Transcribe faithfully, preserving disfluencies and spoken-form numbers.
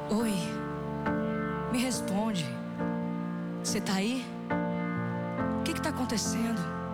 Oi, me responde. Você tá aí? O que que tá acontecendo?